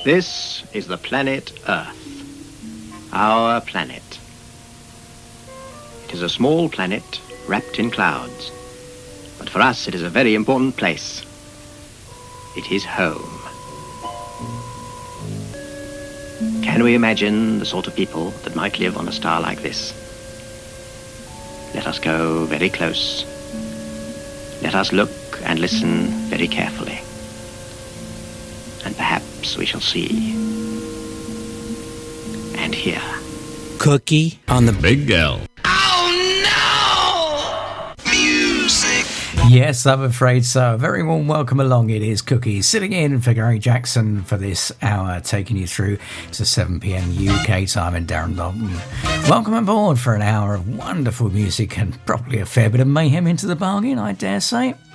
This is the planet Earth. Our planet. It is a small planet wrapped in clouds. But for us, it is a very important place. It is home. Can we imagine the sort of people that might live on a star like this? Let us go very close. Let us look and listen very carefully. And perhaps we shall see and hear. Cookie on the Big L. Yes, I'm afraid so. A very warm welcome along. It is Cookie sitting in for Gary Jackson for this hour, taking you through to 7 p.m. UK time in Darren Dalton. Welcome aboard for an hour of wonderful music and probably a fair bit of mayhem into the bargain, I dare say.